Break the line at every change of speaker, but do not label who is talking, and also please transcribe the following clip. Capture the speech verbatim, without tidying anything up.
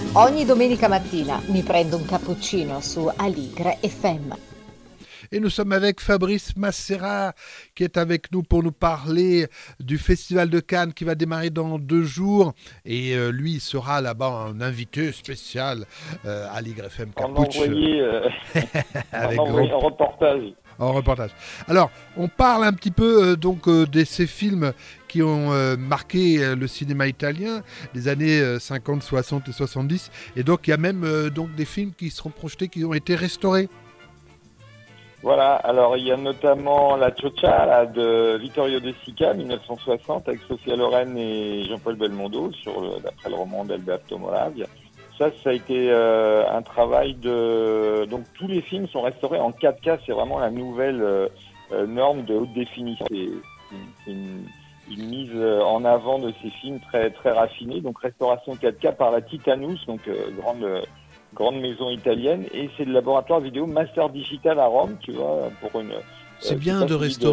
Ogni domenica mattina mi prendo un cappuccino su Aligre F M.
Et nous sommes avec Fabrice Masséra qui est avec nous pour nous parler du Festival de Cannes qui va démarrer dans deux jours. Et euh, lui, il sera là-bas un invité spécial euh, à l'Y F M
En
Capouche.
envoyé, euh,
avec
en envoyé
grand...
en reportage.
En reportage. Alors, on parle un petit peu euh, donc euh, de ces films qui ont euh, marqué euh, le cinéma italien des années euh, cinquante, soixante et soixante-dix. Et donc, il y a même euh, donc des films qui seront projetés, qui ont été restaurés.
Voilà, alors il y a notamment La Cioccia là, de Vittorio De Sica, dix-neuf cent soixante, avec Sofia Loren et Jean-Paul Belmondo, sur le, d'après le roman d'Alberto Moravia. Ça, ça a été euh, un travail de... Donc tous les films sont restaurés en quatre K, c'est vraiment la nouvelle euh, euh, norme de haute définition. C'est, c'est une, une mise en avant de ces films très, très raffinés. Donc restauration quatre K par la Titanus, donc euh, grande... grande maison italienne, et c'est le laboratoire vidéo Master Digital à Rome, tu vois, pour une...
C'est
euh,
bien de restaurer